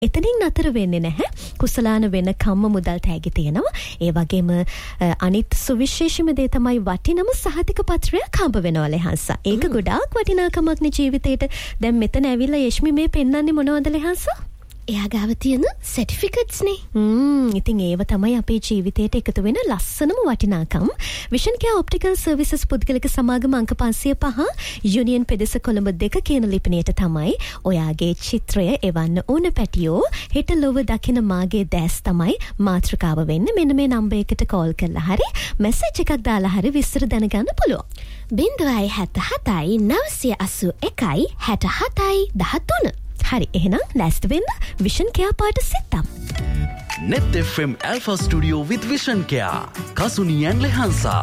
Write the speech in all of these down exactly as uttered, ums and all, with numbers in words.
එතනින් නතර වෙන්නේ නැහැ. කුසලාන වෙන කම්ම මුදල් තෑගි තියෙනවා. ඒ වගේම අනිත් සුවිශේෂම දේ තමයි වටිනම සහතික පත්‍රයක් හම්බ වෙනවා ලෙහන්සා. ඒක ගොඩාක් වටිනාකමක් නේ ජීවිතේට. දැන් මෙතන ඇවිල්ලා යෂ්මි මේ පෙන්වන්නේ මොනවද ලෙහන්සා? එයා ගාව තියෙන සර්ටිෆිකට්ස් නේ. හ්ම් ඉතින් ඒව තමයි අපේ ජීවිතේට එකතු වෙන ලස්සනම වටිනාකම්. විෂන් කෙයා ඔප්ටිකල් සර්විසස් පුද්ගලික සමාගම අංක පන්සිය පහ යුනියන් පෙදෙස කොළඹ දෙක කියන ලිපිණියට තමයි ඔයාගේ චිත්‍රය එවන්න ඕන පැටියෝ. හෙට ලොව දකින මාගේ දැස් තමයි මාතෘකාව වෙන්නේ. මෙන්න මේ නම්බර් එකට කෝල් කරලා හරි මැසේජ් එකක් දාලා හරි විස්තර දැනගන්න පුළුවන්. බිංදුවයි හැට හතයි නවසිය අසූ එකයි හැට හතයි දහතුන. හරි එහෙනම් ලෑස්ති වෙන්න විෂන් කෙයා පාට සිත්තම්. Net F M Alpha Studio with Vision Care. Kasunian Lehansa.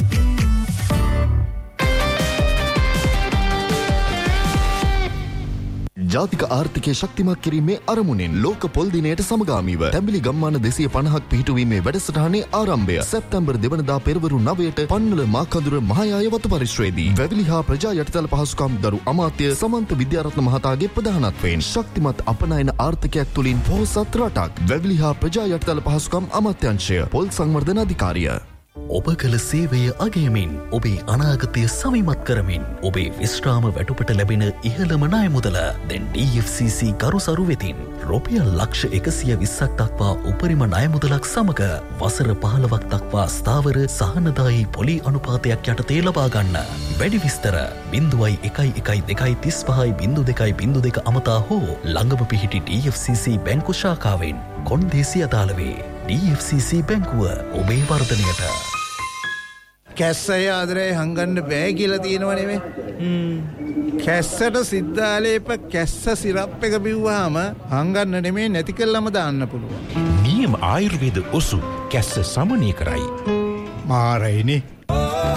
ජාතික ආර්ථිකය ශක්තිමත් කිරීමේ අරමුණෙන් ලෝක පොල් දිනයට සමගාමීව තැඹිලි ගම්මාන දෙසිය පනහක් පිහිටුවීමේ වැඩසටහනේ ආරම්භය සැප්තැම්බර් දෙවනදා පෙරවරු නවයට පන්වල මාකඳුර මහායාය වතු පරිශ්‍රයේදී වැවිලි හා ප්‍රජා යටිතල පහසුකම් දරු අමාත්‍ය සමන්ත විද්‍යාරත්න මහතාගේ ප්‍රධානත්වයෙන් ශක්තිමත් අපනයන ආර්ථිකයක් තුළින් පොහොසත් රටක් වැවිලි හා ප්‍රජා යටිතල පහසුකම් අමාත්‍යාංශය පොල් සංවර්ධන අධිකාරිය. ඔබ කළ සේවය අගයමින් ඔබේ අනාගතය සවිමත් කරමින් ඔබේ විශ්‍රාම වැටුපට ලැබෙන ඉහළම ණය මුදල දැන් ඩී එෆ් සී සී කරුසරු වෙතින් රුපියල් ලක්ෂ එකසිය විස්සක් දක්වා උපරිම ණය මුදලක් සමග වසර පහළොවක් දක්වා ස්ථාවර සහනදායී පොලි අනුපාතයක් යටතේ ලබා ගන්න. වැඩි විස්තර බිංදුවයි එකයි එකයි දෙකයි තිස් පහයි බිංදු දෙකයි බිංදු දෙක අමතා හෝ ළඟම පිහිටි ඩී එෆ් සී සී බැංකු ශාඛාවෙන් කොන්දේසි අදාළ වේ. ඩී එෆ් සී සී බැංකුව ඔබේ වර්ධනයට. කැස්සය ආදරේ හංගන්න බෑ කියලා තියෙනව නෙමෙයි. කැස්සට සිද්ධාලේප කැස්ස සිරප් එක බිව්වහම හංගන්න නෙමෙයි නැති කළාම දාන්න පුළුවන්. නියම ආයුර්වේද ඔසු කැස්ස සමනය කරයි. මාරයිනේ.